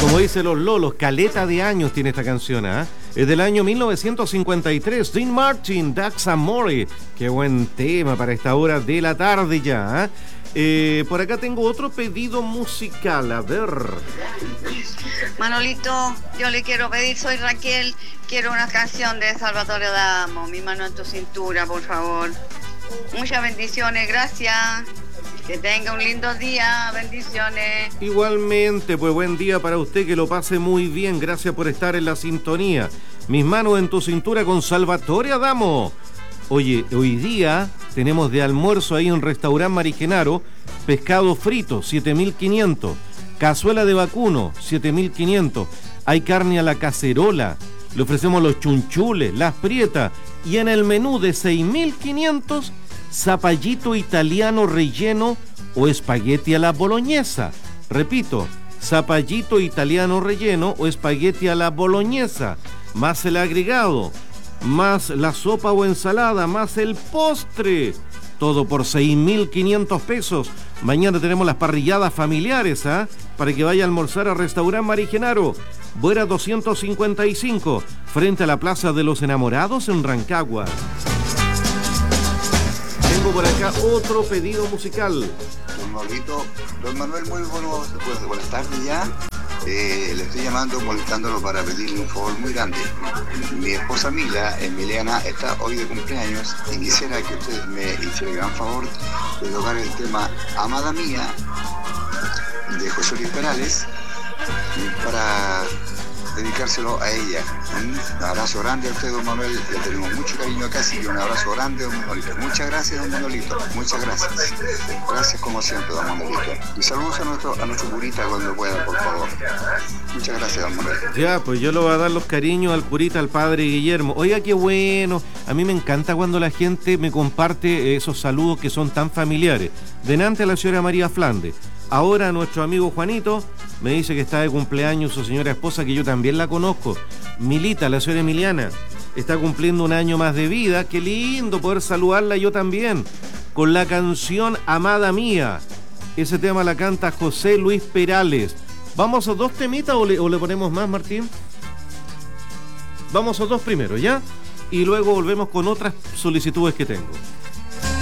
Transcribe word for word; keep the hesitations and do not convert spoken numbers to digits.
Como dicen los lolos, caleta de años tiene esta canción, ¿eh? Es del año mil novecientos cincuenta y tres, Dean Martin, Dax Amore. Qué buen tema para esta hora de la tarde ya, ¿eh? Eh, por acá tengo otro pedido musical, a ver. Manolito, yo le quiero pedir, soy Raquel, quiero una canción de Salvatore Adamo, Mi mano en tu cintura, por favor. Muchas bendiciones, gracias. Que tenga un lindo día, bendiciones. Igualmente, pues buen día para usted, que lo pase muy bien, gracias por estar en la sintonía. Mis manos en tu cintura con Salvatore Adamo. Oye, hoy día tenemos de almuerzo ahí en Restaurante Marigenaro, pescado frito, siete mil quinientos, cazuela de vacuno, siete mil quinientos, hay carne a la cacerola, le ofrecemos los chunchules, las prietas, y en el menú de seis mil quinientos, zapallito italiano relleno o espagueti a la boloñesa. Repito, zapallito italiano relleno o espagueti a la boloñesa, más el agregado, más la sopa o ensalada, más el postre. Todo por seis mil quinientos pesos. Mañana tenemos las parrilladas familiares, ¿ah? ¿eh? Para que vaya a almorzar al Restaurante Marigenaro. Buera doscientos cincuenta y cinco, frente a la Plaza de los Enamorados en Rancagua. Tengo por acá otro pedido musical. Don Maurito, don Manuel, muy bueno, pues, buenas tardes ya. Eh, le estoy llamando, molestándolo para pedirle un favor muy grande. Mi esposa Mila, Emiliana, está hoy de cumpleaños y quisiera que ustedes me hicieran el gran favor de tocar el tema Amada Mía de José Luis Perales para dedicárselo a ella. Un abrazo grande a usted, don Manuel, le tenemos mucho cariño acá, así que un abrazo grande, don Manolito. Muchas gracias, don Manolito, muchas gracias. Gracias como siempre, don Manolito. Y saludos a nuestro, a nuestro curita cuando pueda, por favor. Muchas gracias, don Manuel. Ya, pues yo le voy a dar los cariños al curita, al padre Guillermo. Oiga, qué bueno. A mí me encanta cuando la gente me comparte esos saludos que son tan familiares. Delante a la señora María Flandes. Ahora nuestro amigo Juanito me dice que está de cumpleaños su señora esposa, que yo también la conozco. Milita, la señora Emiliana, está cumpliendo un año más de vida. Qué lindo poder saludarla yo también. Con la canción Amada Mía. Ese tema la canta José Luis Perales. ¿Vamos a dos temitas o le, o le ponemos más, Martín? Vamos a dos primero, ¿ya? Y luego volvemos con otras solicitudes que tengo.